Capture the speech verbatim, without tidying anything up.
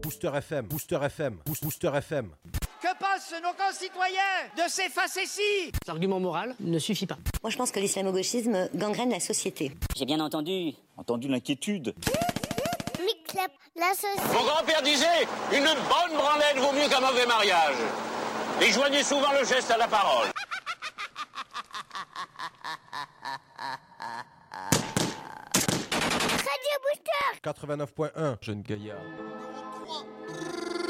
Booster F M, Booster F M, Boost- Booster F M. Que pensent nos concitoyens de ces facéties? L'argument moral ne suffit pas. Moi, je pense que l'islamo-gauchisme gangrène la société. J'ai bien entendu. Entendu l'inquiétude. Mix-Up, la société. Mon grand-père disait, une bonne branlette vaut mieux qu'un mauvais mariage. Et joignez souvent le geste à la parole. Radio Booster. quatre-vingt-neuf point un. Jeune gaillard.